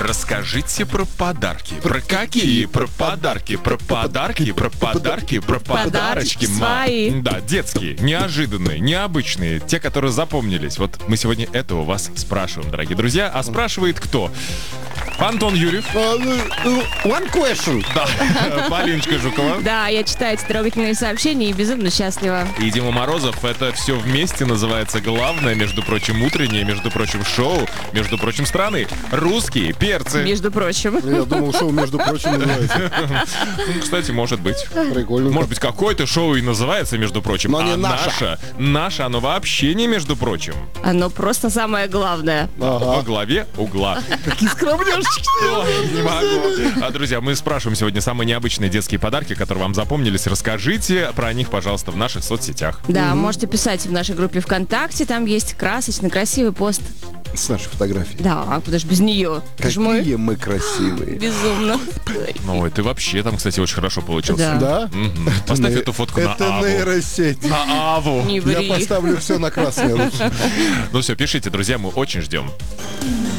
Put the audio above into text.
Расскажите про подарки. Про какие? Про подарки. Про подарки. Про подарки. Про подарочки. Свои. Да, детские, неожиданные, необычные. Те, которые запомнились. Вот мы сегодня это у вас спрашиваем, дорогие друзья. А спрашивает кто? Антон Юрьев. One question. Да. Полиночка Жукова. Да, я читаю эти трогательные сообщения и безумно счастлива. И Дима Морозов. Это все вместе называется главное, между прочим, утреннее, между прочим, шоу, между прочим, страны. Русские перцы. Между прочим. Я думал, шоу, между прочим, называется. Кстати, может быть. Прикольно. Может быть, какое-то шоу и называется, между прочим. Но не а наше. Наше, оно вообще не между прочим. Оно просто самое главное. Во главе угла. Какие скромняшечки. Ой, не могу. Друзья, мы спрашиваем сегодня самые необычные детские подарки, которые вам запомнились. Расскажите про них, пожалуйста, в наших соцсетях. Да, можете писать в нашей группе ВКонтакте, там есть красочный, красивый пост. С нашей фотографией. Да, куда ж без нее? Это ж мы. Какие мы красивые. Безумно. Ой, ты вообще там, кстати, очень хорошо получился. Да. Да? Мгм. Поставь эту фотку на Это Аву. нейросеть. На Аву. Не Я ври. поставлю все на красный лучше. Ну все, пишите, друзья, мы очень ждем.